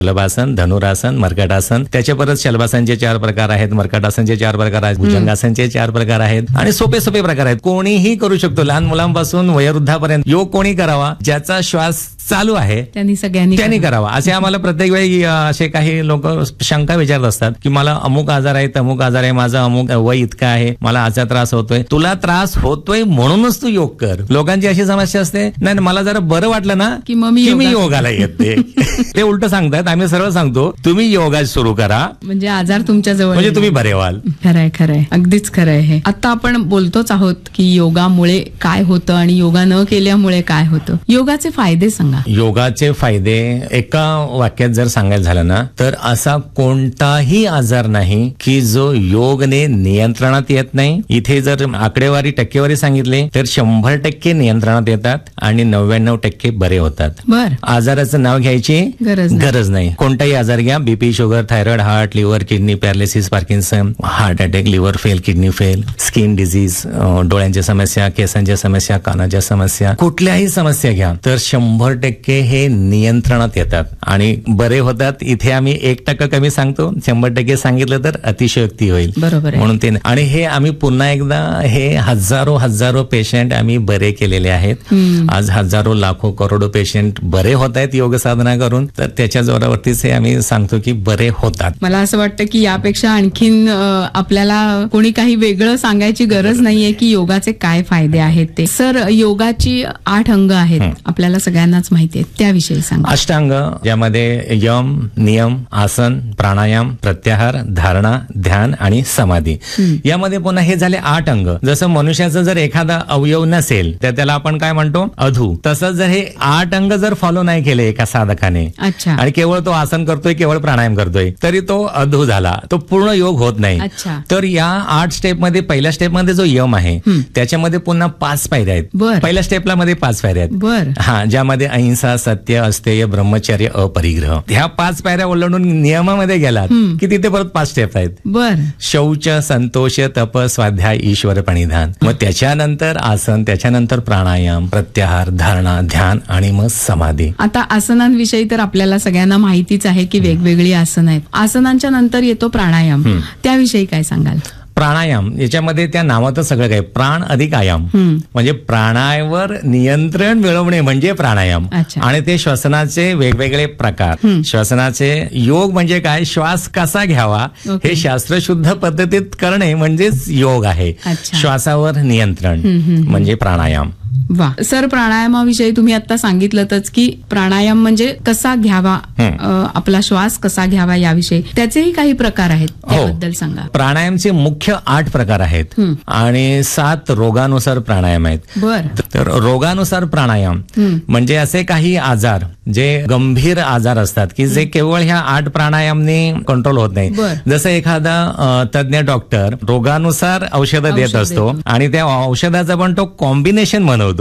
शलभासन, धनुरासन, मर्कटासन, त्याच्या परत शलभासनचे 4 प्रकार आहेत, मर्कटासनचे 4 प्रकार आहेत, भुजंगासनचे 4 प्रकार आहेत आणि सोपे प्रकार आहेत. कोणीही करू शकतो, लहान मुलांपासून वयोवृद्धापर्यंत. योग कोणी करावा, ज्याचा श्वास चालू आहे त्यांनी करावा. असे आम्हाला प्रत्येक वेळी असे काही लोक शंका विचारत असतात की मला अमुक आजार आहे, तमुक आजार आहे, माझा अमुक वय इतका आहे, मला असा त्रास होतोय. तुला त्रास होतोय म्हणूनच तू योग कर. लोकांची अशी समस्या असते, नाही मला जरा बरं वाटलं ना की मी योगाला येते. ते उलट सांगतात. आम्ही सरळ सांगतो तुम्ही योगा सुरू करा, म्हणजे आजार तुमच्या जवळ, म्हणजे तुम्ही बरे व्हाल. खरंय, अगदीच खरंय. हे आता आपण बोलतोच आहोत की योगामुळे काय होतं आणि योगा न केल्यामुळे काय होतं. योगाचे फायदे सांगा. योगाचे फायदे एका वाक्यात जर सांगायचं झालं ना तर असा कोणताही आजार नाही की जो योगने नियंत्रणात येत नाही. इथे जर आकडेवारी टक्केवारी सांगितली तर 100% नियंत्रणात येतात आणि 99% बरे होतात. आजाराचं नाव घ्यायची गरज नाही. कोणताही आजार घ्या, BP, sugar, thyroid, heart, liver, kidney, paralysis, Parkinson, heart attack, liver fail, kidney fail, skin disease, डोळ्यांच्या समस्या, केसांच्या समस्या, कानाच्या समस्या, कुठल्याही समस्या घ्या तर 100% हे नियंत्रणात येतात आणि बरे होतात. इथे आम्ही 1% कमी सांगतो, 100% सांगितलं तर अतिशयोक्ती होईल. बरोबर. म्हणून ते आणि हे आम्ही पुन्हा एकदा हे हजारो पेशंट आम्ही बरे केलेले आहेत. आज हजारो लाखो करोडो पेशंट बरे होत आहेत योग साधना करून. तर त्याच्या जोरावरतीच हे आम्ही सांगतो की बरे होतात. मला असं वाटतं की यापेक्षा आणखीन आपल्याला कोणी काही वेगळं सांगायची गरज नाहीये की योगाचे काय फायदे आहेत ते. सर, योगाची 8 अंग आहेत, आपल्याला सगळ्यांनाच माहिती आहे, त्याविषयी सांगा. अष्टांग, ज्यामध्ये यम, नियम, आसन, प्राणायाम, प्रत्याहार, धारणा, ध्यान आणि समाधी. यामध्ये पुन्हा हे झाले 8 अंग. जसं मनुष्याचं जर एखादा अवयव नसेल तर त्याला आपण काय म्हणतो, अधू. तसंच जर हे 8 अंग जर फॉलो नाही केले एका साधकाने आणि केवळ तो आसन करतोय, केवळ प्राणायाम करतोय, तरी तो अधू झाला, तो पूर्ण योग होत नाही. तर या 8 स्टेपमध्ये पहिल्या स्टेपमध्ये जो यम आहे त्याच्यामध्ये पुन्हा 5 पायऱ्या आहेत. पहिल्या स्टेपला मध्ये 5 पायऱ्या आहेत. हा, ज्यामध्ये अहिंसा, सत्य, अस्तेय, ब्रह्मचर्य, अपरिग्रह. ह्या 5 पायऱ्या ओलांडून नियमामध्ये गेलात की तिथे परत 5 स्टेप आहेत. शौच, संतोष, तप, स्वाध्याय, ईश्वर प्रणिधान. मग त्याच्यानंतर आसन, त्याच्यानंतर प्राणायाम, प्रत्याहार, धारणा, ध्यान आणि मग समाधी. आता आसनांविषयी तर आपल्याला सगळ्यांना माहितीच आहे की वेगवेगळी आसन आहेत. आसनांच्या नंतर येतो प्राणायाम, त्याविषयी काय सांगाल? प्राणायाम, याच्यामध्ये त्या नावातच सगळं काय, प्राण अधिक आयाम, म्हणजे प्राणावर नियंत्रण मिळवणे म्हणजे प्राणायाम. आणि ते श्वसनाचे वेगवेगळे प्रकार. श्वसनाचे योग म्हणजे काय, श्वास कसा घ्यावा हे शास्त्रशुद्ध पद्धतीत करणे म्हणजेच योग आहे. श्वासावर नियंत्रण म्हणजे प्राणायाम. वा. सर, प्राणायामाविषयी तुम्ही आता सांगितलंच की प्राणायाम म्हणजे कसा घ्यावा, आपला श्वास कसा घ्यावा याविषयी. त्याचेही काही प्रकार आहेत, त्याबद्दल सांगा. प्राणायामचे मुख्य 8 प्रकार आहेत आणि 7 रोगानुसार प्राणायाम आहेत. तर रोगानुसार प्राणायाम म्हणजे असे काही आजार जे गंभीर आजार असतात की जे केवळ ह्या 8 प्राणायामने कंट्रोल होत नाही. जसं एखादा तज्ञ डॉक्टर रोगानुसार औषधं देत असतो आणि त्या औषधाचा पण तो कॉम्बिनेशन बनवतो.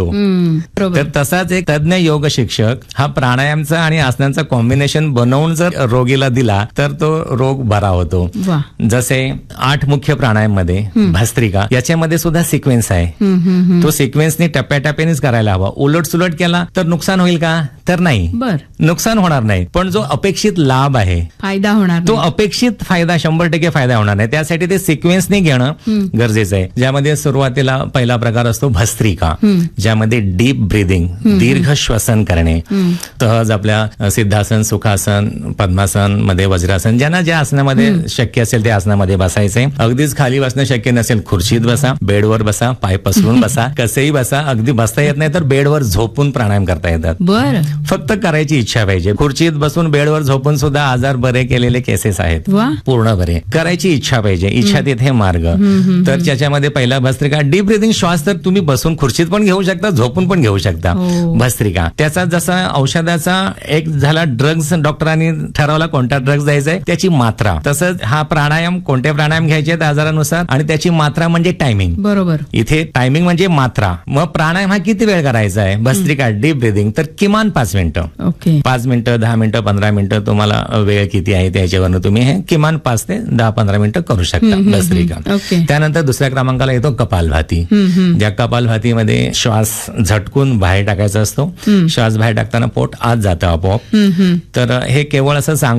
तर तसाच एक तज्ञ योग शिक्षक हा प्राणायामचा आणि आसनांचा कॉम्बिनेशन बनवून जर रोगीला दिला तर तो रोग बरा होतो. जसे 8 मुख्य प्राणायाम मध्ये भस्त्रिका, याच्यामध्ये सुद्धा सिक्वेन्स आहे. तो सिक्वेन्सने टप्प्याटप्प्यानेच करायला हवा. उलट सुलट केला तर नुकसान होईल का, तर नाही, नुकसान होणार नाही. पण जो अपेक्षित लाभ आहे, फायदा होणार, तो अपेक्षित फायदा 100% फायदा होणार नाही. त्यासाठी ते सिक्वेन्सने घेणं गरजेचं आहे. ज्यामध्ये सुरुवातीला पहिला प्रकार असतो भस्त्रिका, ज्यामध्ये डीप ब्रीदिंग, दीर्घ श्वसन करणे. तहज आपल्या सिद्धासन, सुखासन, पद्मासन मध्ये वज्रासन, ज्यांना ज्या आसनामध्ये शक्य असेल त्या आसनामध्ये बसायचे. अगदीच खाली बसणं शक्य नसेल, खुर्चीत बसा, बेडवर बसा, पाय पसरून बसा, कसेही बसा. अगदी बसता येत नाही तर बेडवर झोपून प्राणायाम करता येतात. फक्त करायची इच्छा पाहिजे. खुर्चीत बसून बेडवर झोपून सुद्धा आजार बरे केलेले केसेस आहेत, पूर्ण बरे. करायची इच्छा पाहिजे, इच्छा तिथे मार्ग. तर त्याच्यामध्ये पहिला भस्त्रिका, डीप ब्रीदिंग. श्वास तर तुम्ही बसून खुर्चीत पण घेऊ शकता, झोपून पण घेऊ शकता. भस्त्रिका. त्याचा जसा औषधाचा एक झाला, ड्रग्ज डॉक्टरांनी ठरवला कोणता ड्रग्ज द्यायचा आहे, त्याची मात्रा. तसंच हा प्राणायाम, कोणते प्राणायाम घ्यायचे आहेत आजारानुसार आणि त्याची मात्रा म्हणजे टायमिंग. बरोबर. इथे टायमिंग म्हणजे मात्रा. मग प्राणायाम हा किती वेळ करायचा आहे, भस्त्रिका डीप ब्रीदिंग, तर किमान 5 मिनिटं. 5 मिनिटं, 10 मिनिटं, 15 मिनिटं, तुम्हाला वेळ किती आहे त्याच्यावरनं तुम्ही हे किमान 5 ते 10-15 मिनिटं करू शकता भस्त्रिका. त्यानंतर दुसऱ्या क्रमांकाला येतो कपालभाती. ज्या कपालभातीमध्ये श्वास श्वास झटकून बाहेर टाकायचा असतो. श्वास बाहेर टाकताना पोट आत जातं आपोआप. तर हे केवळ असं